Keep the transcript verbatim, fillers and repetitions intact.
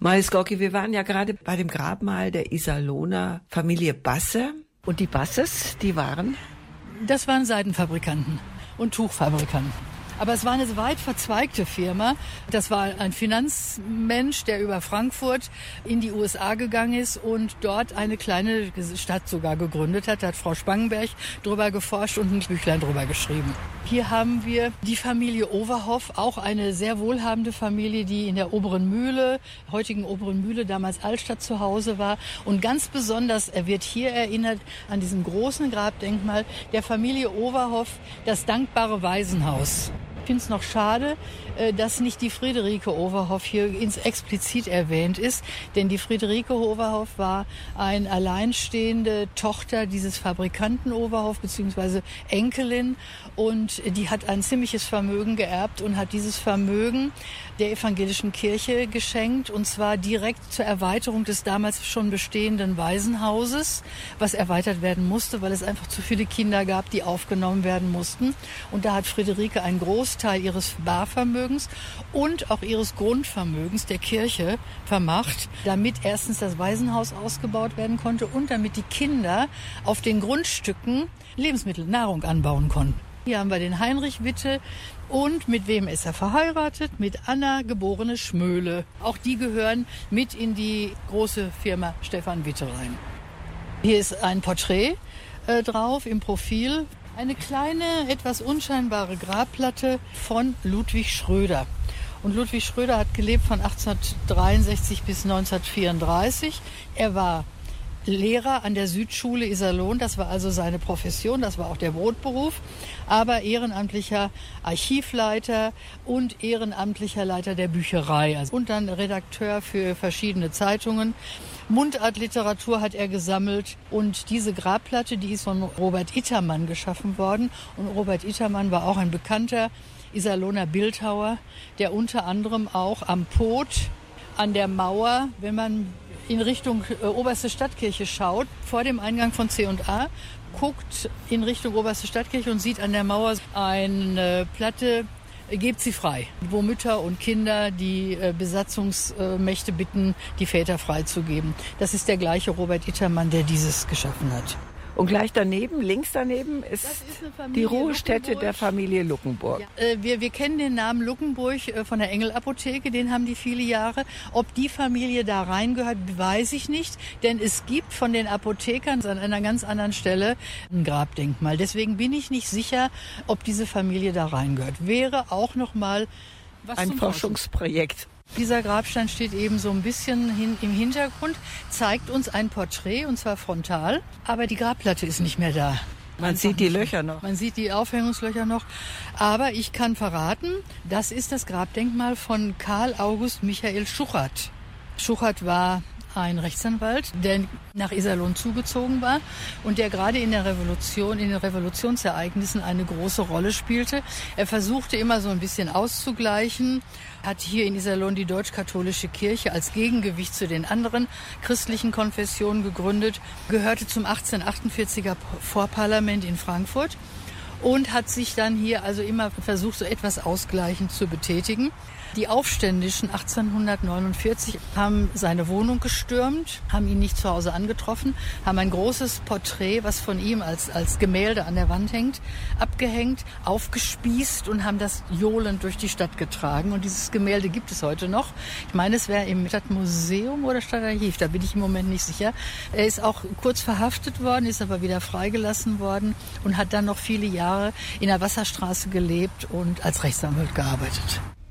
Maris Gorki, wir waren ja gerade bei dem Grabmal der Iserlohner Familie Basse. Und die Basses, die waren? Das waren Seidenfabrikanten und Tuchfabrikanten. Aber es war eine weit verzweigte Firma. Das war ein Finanzmensch, der über Frankfurt in die U S A gegangen ist und dort eine kleine Stadt sogar gegründet hat. Da hat Frau Spangenberg drüber geforscht und ein Büchlein drüber geschrieben. Hier haben wir die Familie Overhoff, auch eine sehr wohlhabende Familie, die in der Oberen Mühle, heutigen Oberen Mühle, damals Altstadt zu Hause war. Und ganz besonders, er wird hier erinnert an diesem großen Grabdenkmal der Familie Overhoff, das dankbare Waisenhaus. Ich finde es noch schade, dass nicht die Friederike Overhoff hier ins explizit erwähnt ist, denn die Friederike Overhoff war eine alleinstehende Tochter dieses Fabrikanten Overhoff bzw. Enkelin und die hat ein ziemliches Vermögen geerbt und hat dieses Vermögen der evangelischen Kirche geschenkt und zwar direkt zur Erweiterung des damals schon bestehenden Waisenhauses, was erweitert werden musste, weil es einfach zu viele Kinder gab, die aufgenommen werden mussten. Und da hat Friederike einen Großteil ihres Barvermögens und auch ihres Grundvermögens der Kirche vermacht, damit erstens das Waisenhaus ausgebaut werden konnte und damit die Kinder auf den Grundstücken Lebensmittel, Nahrung anbauen konnten. Hier haben wir den Heinrich Witte und mit wem ist er verheiratet? Mit Anna geborene Schmöhle. Auch die gehören mit in die große Firma Stefan Witte rein. Hier ist ein Porträt äh, drauf im Profil. Eine kleine, etwas unscheinbare Grabplatte von Ludwig Schröder. Und Ludwig Schröder hat gelebt von achtzehnhundertdreiundsechzig bis neunzehnhundertvierunddreißig. Er war Lehrer an der Südschule Iserlohn, das war also seine Profession, das war auch der Brotberuf, aber ehrenamtlicher Archivleiter und ehrenamtlicher Leiter der Bücherei und dann Redakteur für verschiedene Zeitungen. Mundartliteratur hat er gesammelt und diese Grabplatte, die ist von Robert Ittermann geschaffen worden und Robert Ittermann war auch ein bekannter Iserlohner Bildhauer, der unter anderem auch am Pot, an der Mauer, wenn man in Richtung äh, Oberste Stadtkirche schaut, vor dem Eingang von C und A, guckt in Richtung Oberste Stadtkirche und sieht an der Mauer eine Platte, äh, gebt sie frei, wo Mütter und Kinder die äh, Besatzungsmächte bitten, die Väter freizugeben. Das ist der gleiche Robert Ittermann, der dieses geschaffen hat. Und gleich daneben, links daneben, ist, ist die Ruhestätte Luckenburg. Der Familie Luckenburg. Ja, äh, wir, wir kennen den Namen Luckenburg äh, von der Engel-Apotheke, den haben die viele Jahre. Ob die Familie da reingehört, weiß ich nicht, denn es gibt von den Apothekern an einer ganz anderen Stelle ein Grabdenkmal. Deswegen bin ich nicht sicher, ob diese Familie da reingehört. Wäre auch noch mal was ein Forschungsprojekt. Dieser Grabstein steht eben so ein bisschen hin, im Hintergrund, zeigt uns ein Porträt, und zwar frontal, aber die Grabplatte ist nicht mehr da. Man Einfach sieht die Löcher noch. Man sieht die Aufhängungslöcher noch. Aber ich kann verraten, das ist das Grabdenkmal von Karl August Michael Schuchert. Schuchert war ein Rechtsanwalt, der nach Iserlohn zugezogen war und der gerade in der Revolution, in den Revolutionsereignissen eine große Rolle spielte. Er versuchte immer so ein bisschen auszugleichen, hat hier in Iserlohn die deutsch-katholische Kirche als Gegengewicht zu den anderen christlichen Konfessionen gegründet, gehörte zum achtzehnhundertachtundvierziger Vorparlament in Frankfurt und hat sich dann hier also immer versucht, so etwas ausgleichend zu betätigen. Die Aufständischen achtzehnhundertneunundvierzig haben seine Wohnung gestürmt, haben ihn nicht zu Hause angetroffen, haben ein großes Porträt, was von ihm als, als Gemälde an der Wand hängt, abgehängt, aufgespießt und haben das johlend durch die Stadt getragen. Und dieses Gemälde gibt es heute noch. Ich meine, es wäre im Stadtmuseum oder Stadtarchiv, da bin ich im Moment nicht sicher. Er ist auch kurz verhaftet worden, ist aber wieder freigelassen worden und hat dann noch viele Jahre in der Wasserstraße gelebt und als Rechtsanwalt gearbeitet.